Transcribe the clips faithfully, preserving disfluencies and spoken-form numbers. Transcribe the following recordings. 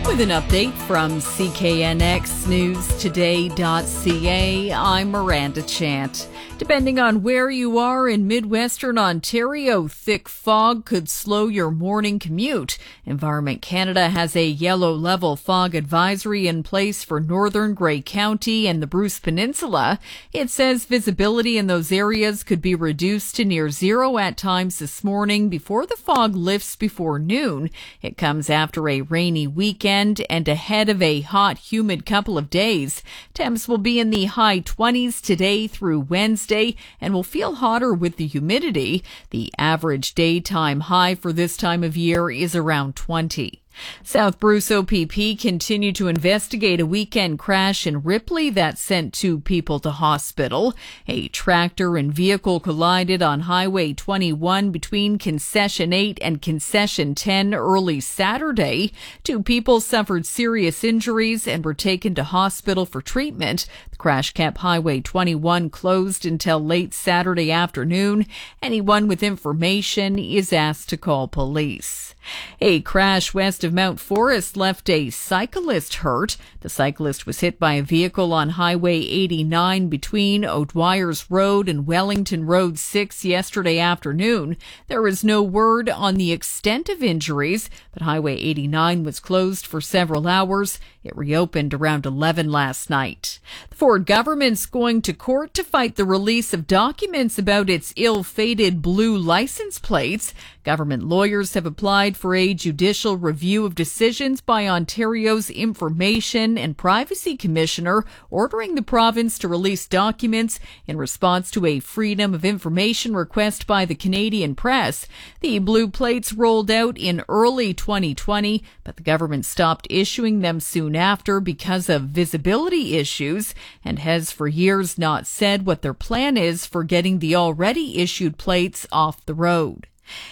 With an update from C K N X News Today dot C A, I'm Miranda Chant. Depending on where you are in Midwestern Ontario, thick fog could slow your morning commute. Environment Canada has a yellow level fog advisory in place for northern Grey County and the Bruce Peninsula. It says visibility in those areas could be reduced to near zero at times this morning before the fog lifts before noon. It comes after a rainy weekend and ahead of a hot, humid couple of days. Temps will be in the high twenties today through Wednesday and will feel hotter with the humidity. The average daytime high for this time of year is around twenty. South Bruce O P P continued to investigate a weekend crash in Ripley that sent two people to hospital. A tractor and vehicle collided on Highway twenty-one between Concession eight and Concession ten early Saturday. Two people suffered serious injuries and were taken to hospital for treatment. The crash kept Highway twenty-one closed until late Saturday afternoon. Anyone with information is asked to call police. A crash west of Mount Forest left a cyclist hurt. The cyclist was hit by a vehicle on Highway eighty-nine between O'Dwyer's Road and Wellington Road six yesterday afternoon. There is no word on the extent of injuries, but Highway eighty-nine was closed for several hours. It reopened around eleven last night. The Ford government's going to court to fight the release of documents about its ill-fated blue license plates. Government lawyers have applied for a judicial review of decisions by Ontario's Information and Privacy Commissioner ordering the province to release documents in response to a Freedom of Information request by the Canadian press. The blue plates rolled out in early twenty twenty, but the government stopped issuing them soon after because of visibility issues and has for years not said what their plan is for getting the already issued plates off the road.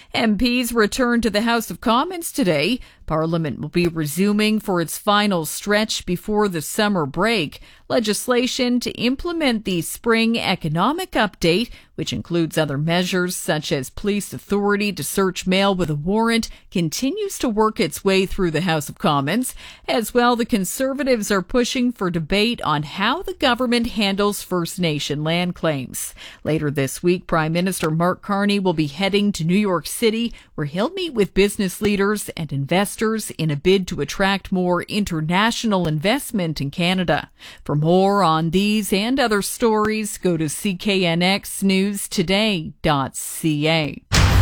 M Ps return to the House of Commons today. Parliament will be resuming for its final stretch before the summer break. Legislation to implement the spring economic update, which includes other measures such as police authority to search mail with a warrant, continues to work its way through the House of Commons. As well, the Conservatives are pushing for debate on how the government handles First Nation land claims. Later this week, Prime Minister Mark Carney will be heading to New York City, where he'll meet with business leaders and investors in a bid to attract more international investment in Canada. For more on these and other stories, go to C K N X News Today dot C A.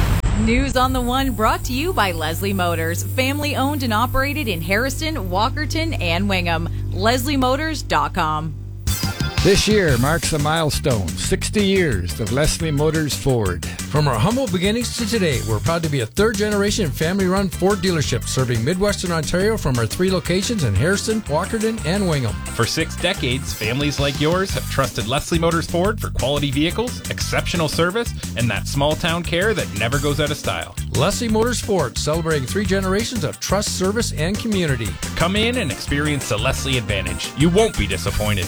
News on the One brought to you by Leslie Motors, family owned and operated in Harrison, Walkerton, and Wingham. Leslie Motors dot com. This year marks a milestone, sixty years of Leslie Motors Ford. From our humble beginnings to today, we're proud to be a third-generation family-run Ford dealership serving Midwestern Ontario from our three locations in Harrison, Walkerton, and Wingham. For six decades, families like yours have trusted Leslie Motors Ford for quality vehicles, exceptional service, and that small-town care that never goes out of style. Leslie Motors Ford, celebrating three generations of trust, service, and community. Come in and experience the Leslie Advantage. You won't be disappointed.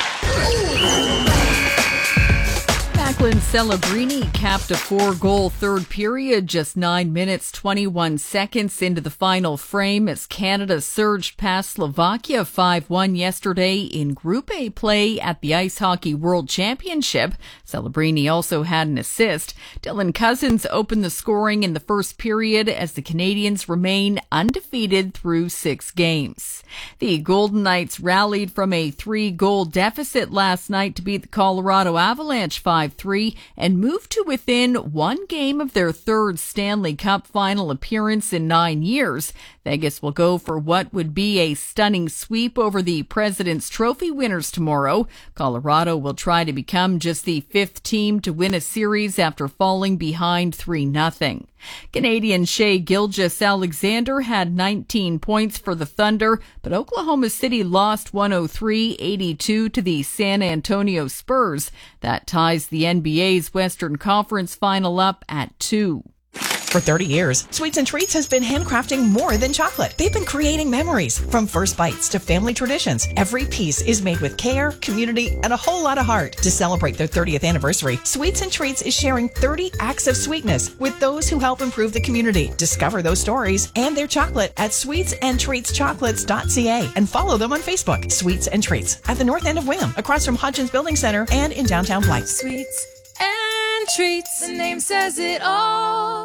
Jacqueline Celebrini capped a four-goal third period just nine minutes, twenty-one seconds into the final frame as Canada surged past Slovakia five one yesterday in Group A play at the Ice Hockey World Championship. Celebrini also had an assist. Dylan Cousins opened the scoring in the first period as the Canadians remain undefeated through six games. The Golden Knights rallied from a three-goal deficit last night to beat the Colorado Avalanche five three and moved to within one game of their third Stanley Cup final appearance in nine years. Vegas will go for what would be a stunning sweep over the President's Trophy winners tomorrow. Colorado will try to become just the fifth team to win a series after falling behind three nothing. Canadian Shea Gilgeous-Alexander had nineteen points for the Thunder, but Oklahoma City lost one oh three eighty-two to the San Antonio Spurs. That ties the N B A's Western Conference final up at two. For thirty years, Sweets and Treats has been handcrafting more than chocolate. They've been creating memories. From first bites to family traditions, every piece is made with care, community, and a whole lot of heart. To celebrate their thirtieth anniversary, Sweets and Treats is sharing thirty acts of sweetness with those who help improve the community. Discover those stories and their chocolate at sweets and treats chocolates dot c a and follow them on Facebook. Sweets and Treats at the north end of Wingham, across from Hodgins Building Center and in downtown Blythe. Sweets and Treats, the name says it all.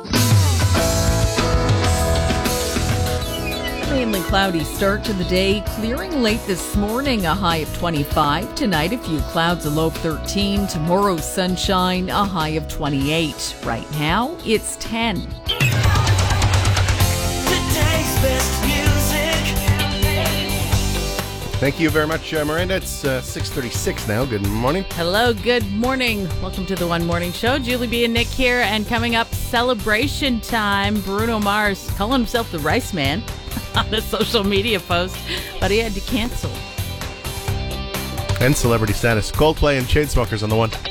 Mainly cloudy start to the day, clearing late this morning, a high of twenty-five. Tonight, a few clouds, a low of thirteen. Tomorrow, sunshine, a high of twenty-eight. Right now, it's ten. Today's best music. Thank you very much, uh, Miranda. It's uh, six thirty-six now. Good morning. Hello, good morning. Welcome to the One Morning Show. Julie B and Nick here, and coming up, celebration time. Bruno Mars calling himself the Rice Man on a social media post, but he had to cancel. And celebrity status. Coldplay and Chainsmokers on the one.